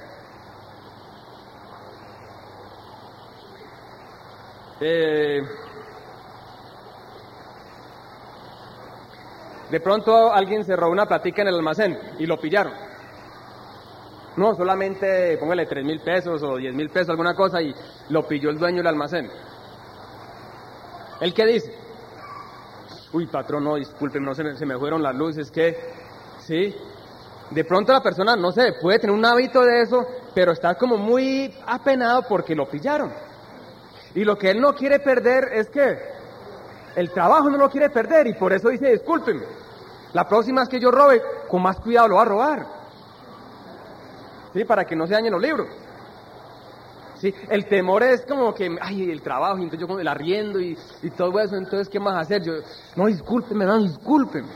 De pronto alguien se robó una platica en el almacén y lo pillaron. No, solamente póngale 3,000 pesos o 10,000 pesos, alguna cosa, y lo pilló el dueño del almacén. ¿Él qué dice? Uy, patrón, no, discúlpeme, no se me fueron las luces, que sí. De pronto la persona, no sé, puede tener un hábito de eso, pero está como muy apenado porque lo pillaron. Y lo que él no quiere perder es que el trabajo no lo quiere perder, y por eso dice, discúlpeme, la próxima vez que yo robe, con más cuidado lo va a robar. Sí, para que no se dañen los libros. Sí, el temor es como que, ay, el trabajo, entonces yo con el arriendo y todo eso, entonces, ¿qué más hacer? Yo, no, discúlpeme, no, discúlpeme.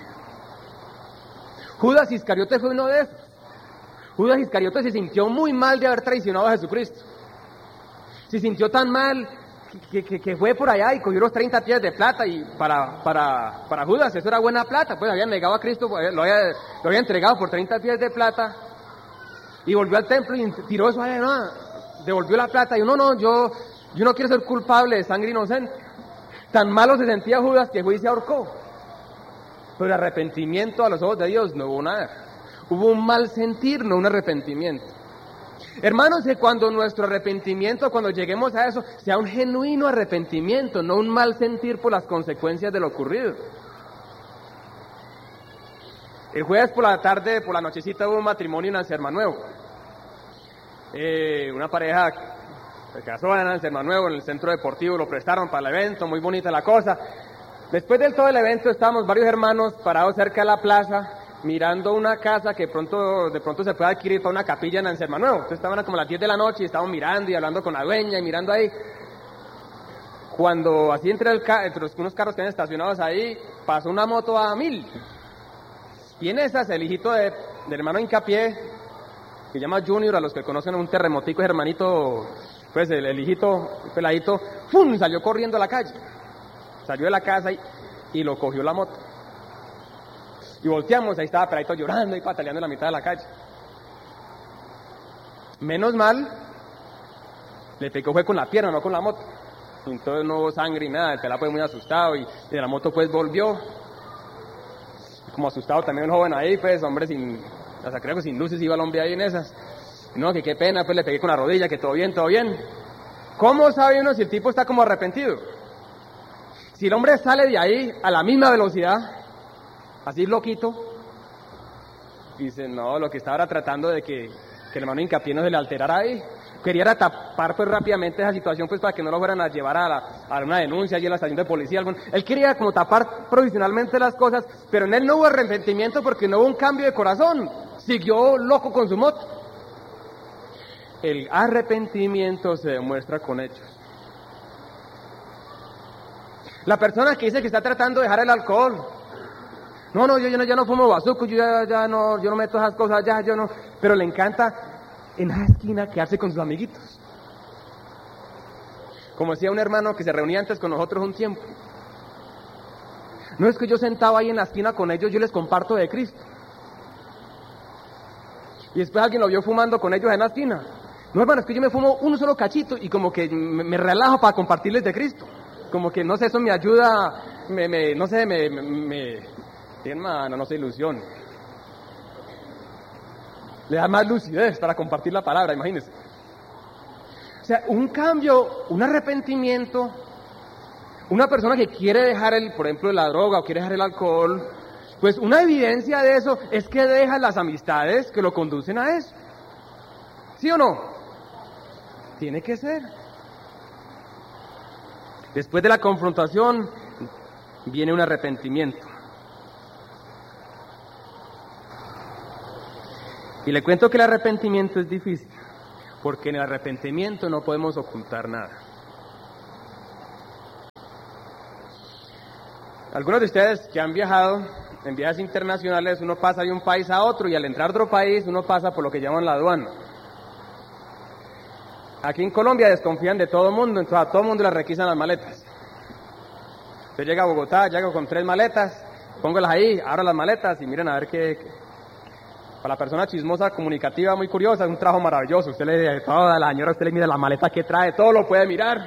Judas Iscariote fue uno de esos. Judas Iscariote se sintió muy mal de haber traicionado a Jesucristo. Se sintió tan mal que fue por allá y cogió los 30 piezas de plata, y para Judas eso era buena plata, pues habían negado a Cristo, lo había entregado por 30 piezas de plata, y volvió al templo y tiró eso allá, no, devolvió la plata, y no, yo no quiero ser culpable de sangre inocente. Tan malo se sentía Judas que fue y se ahorcó. Pero el arrepentimiento a los ojos de Dios no hubo nada. Hubo un mal sentir, no un arrepentimiento. Hermanos, que cuando nuestro arrepentimiento, cuando lleguemos a eso, sea un genuino arrepentimiento, no un mal sentir por las consecuencias de lo ocurrido. El jueves por la tarde, por la nochecita, hubo un matrimonio en Ansermanuevo. Una pareja se casó en Ansermanuevo, en el centro deportivo, lo prestaron para el evento, muy bonita la cosa. Después de todo el evento estábamos varios hermanos parados cerca de la plaza, mirando una casa que de pronto se puede adquirir para una capilla en Ansermanuevo. Entonces estaban como a las 10 de la noche y estábamos mirando y hablando con la dueña y mirando ahí. Cuando así entre unos carros que habían estacionados ahí, pasó una moto a 1000. Y en esas el hijito del hermano Hincapié, que se llama Junior, a los que conocen, un terremotico, hermanito, pues el hijito, el peladito, ¡fum!, salió corriendo a la calle. Salió de la casa y lo cogió la moto. Y volteamos, ahí estaba peladito llorando y pataleando en la mitad de la calle. Menos mal, le pegó fue con la pierna, no con la moto. Entonces no hubo sangre y nada, el pelado fue muy asustado y de la moto pues volvió. Como asustado también un joven ahí, pues, hombre, creo que sin luces iba el hombre ahí en esas. No, que qué pena, pues le pegué con la rodilla, que todo bien, todo bien. ¿Cómo sabe uno si el tipo está como arrepentido? Si el hombre sale de ahí a la misma velocidad, así loquito, dice, no, lo que estaba tratando de que el hermano Hincapié no se le alterara ahí. Quería tapar pues rápidamente esa situación, pues para que no lo fueran a llevar a una denuncia allí en la estación de policía. Él quería como tapar provisionalmente las cosas, pero en él no hubo arrepentimiento porque no hubo un cambio de corazón. Siguió loco con su moto. El arrepentimiento se demuestra con hechos. La persona que dice que está tratando de dejar el alcohol, no, yo ya no fumo bazuco, yo no meto esas cosas, yo no, pero le encanta en esa esquina quedarse con sus amiguitos. Como decía un hermano que se reunía antes con nosotros un tiempo, no es que yo sentado ahí en la esquina con ellos, yo les comparto de Cristo. Y después alguien lo vio fumando con ellos en la esquina. No, hermano, es que yo me fumo un solo cachito y como que me relajo para compartirles de Cristo. Como que, no sé, eso me ayuda, hermano, no sé, ilusión. Le da más lucidez para compartir la palabra, imagínense. O sea, un cambio, un arrepentimiento, una persona que quiere dejar, por ejemplo, la droga o quiere dejar el alcohol, pues una evidencia de eso es que deja las amistades que lo conducen a eso. ¿Sí o no? Tiene que ser. Después de la confrontación viene un arrepentimiento. Y le cuento que el arrepentimiento es difícil, porque en el arrepentimiento no podemos ocultar nada. Algunos de ustedes que han viajado en viajes internacionales, uno pasa de un país a otro y al entrar a otro país uno pasa por lo que llaman la aduana. Aquí en Colombia desconfían de todo el mundo, entonces a todo el mundo le requisan las maletas. Usted llega a Bogotá, llega con 3 maletas, póngalas ahí, abra las maletas y miren a ver qué. Para la persona chismosa, comunicativa, muy curiosa, es un trabajo maravilloso. Usted le dice toda la señora, usted le mira la maleta que trae, todo lo puede mirar.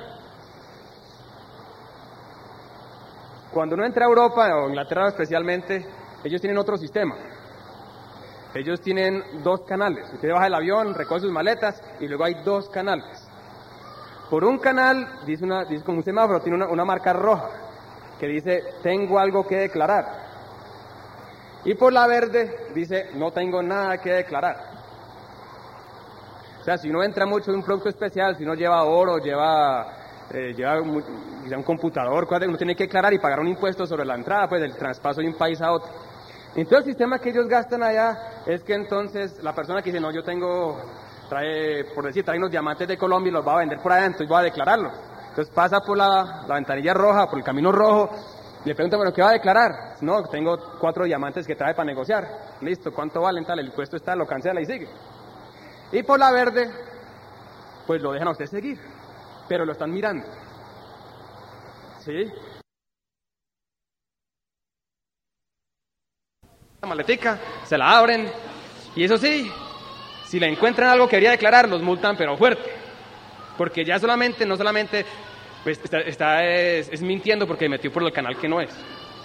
Cuando uno entra a Europa, o Inglaterra especialmente, ellos tienen otro sistema. Ellos tienen 2 canales. Usted baja del avión, recoge sus maletas y luego hay 2 canales. Por un canal, dice como un semáforo, tiene una marca roja que dice, tengo algo que declarar. Y por la verde dice, no tengo nada que declarar. O sea, si uno entra mucho en un producto especial, si uno lleva oro, lleva un computador, uno tiene que declarar y pagar un impuesto sobre la entrada, pues del traspaso de un país a otro. Entonces el sistema que ellos gastan allá es que entonces la persona que dice, no, yo trae unos diamantes de Colombia y los va a vender por allá, entonces voy a declararlo. Entonces pasa por la ventanilla roja, por el camino rojo, y le pregunta, bueno, ¿qué va a declarar? No, tengo 4 diamantes que trae para negociar. Listo, ¿cuánto valen? Tal, el impuesto está, lo cancela y sigue. Y por la verde, pues lo dejan a usted seguir, pero lo están mirando. ¿Sí? La maletica, se la abren, y eso sí, si le encuentran algo que quería declarar, los multan, pero fuerte. Porque ya no solamente pues es mintiendo porque metió por el canal que no es.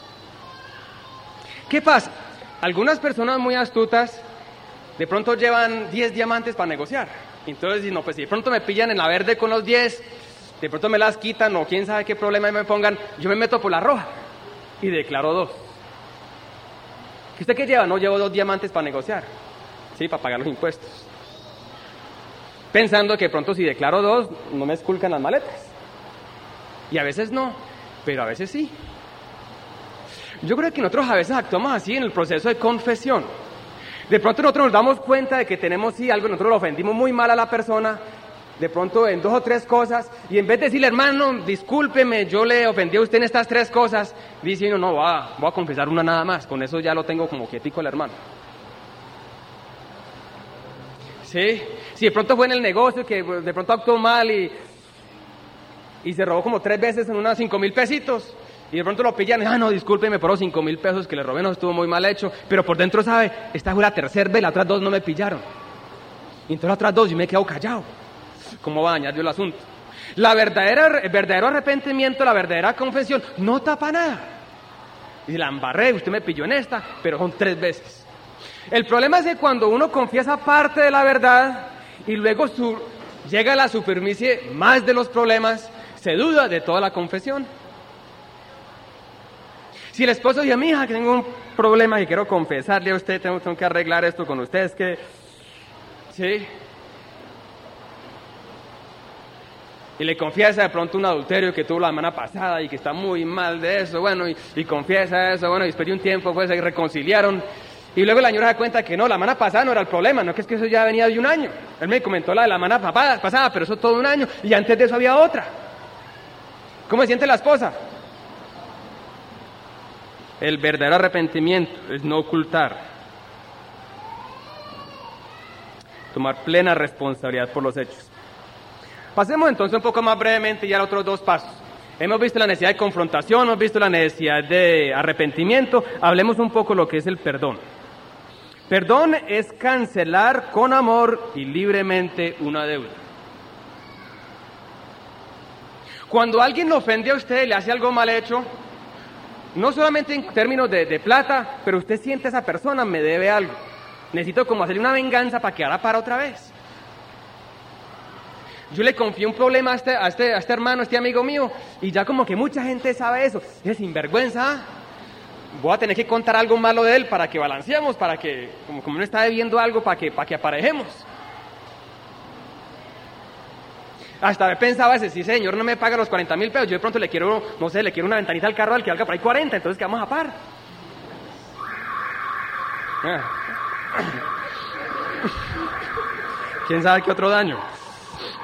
¿Qué pasa? Algunas personas muy astutas de pronto llevan 10 diamantes para negociar. Entonces, no, pues si de pronto me pillan en la verde con los 10, de pronto me las quitan o quién sabe qué problema me pongan, yo me meto por la roja y declaro 2. ¿Y usted qué lleva? No, llevo 2 diamantes para negociar, sí, para pagar los impuestos. Pensando que de pronto si declaro 2, no me esculcan las maletas. Y a veces no, pero a veces sí. Yo creo que nosotros a veces actuamos así en el proceso de confesión. De pronto nosotros nos damos cuenta de que tenemos algo, nosotros lo ofendimos muy mal a la persona, de pronto en 2 o 3 cosas, y en vez de decirle, hermano, discúlpeme, yo le ofendí a usted en estas 3 cosas, dice, no, voy a confesar una nada más, con eso ya lo tengo como quietico el hermano. Sí, si de pronto fue en el negocio que de pronto actuó mal y se robó como 3 veces en unas 5,000 pesitos, y de pronto lo pillan, no, discúlpeme por los 5,000 pesos que le robé, no estuvo muy mal hecho, pero por dentro sabe, esta fue la tercera vez, las otras 2 no me pillaron. Y entonces las otras 2 yo me quedo callado. ¿Cómo va a dañar yo el asunto? El verdadero arrepentimiento, la verdadera confesión, no tapa nada. Y la embarré, usted me pilló en esta, pero son 3 veces. El problema es que cuando uno confiesa parte de la verdad y luego llega a la superficie más de los problemas, se duda de toda la confesión. Si el esposo dice, mija, que tengo un problema que quiero confesarle a usted, tengo que arreglar esto con usted, es que... ¿sí? Y le confiesa de pronto un adulterio que tuvo la semana pasada y que está muy mal de eso, bueno, y confiesa eso, bueno, y después de un tiempo pues se reconciliaron. Y luego la señora se da cuenta que no, la semana pasada no era el problema, no, que es que eso ya venía de un año. Él me comentó la de la semana pasada, pero eso todo un año, y antes de eso había otra. ¿Cómo se siente la esposa? El verdadero arrepentimiento es no ocultar, tomar plena responsabilidad por los hechos. Pasemos entonces un poco más brevemente ya a los otros 2 pasos. Hemos visto la necesidad de confrontación, hemos visto la necesidad de arrepentimiento, hablemos un poco de lo que es el perdón. Perdón es cancelar con amor y libremente una deuda. Cuando alguien lo ofende a usted, le hace algo mal hecho, no solamente en términos de plata, pero usted siente a esa persona, me debe algo. Necesito como hacerle una venganza para que ahora para otra vez. Yo le confié un problema a este hermano, a este amigo mío, y ya como que mucha gente sabe eso. Es sinvergüenza. Voy a tener que contar algo malo de él para que balanceemos, para que, como uno está debiendo algo, para que aparejemos. Hasta pensaba ese, si señor no me paga los 40,000 pesos, yo de pronto le quiero, no sé, le quiero una ventanita al carro al que valga por ahí 40, entonces ¿qué vamos a par? ¿Quién sabe qué otro daño?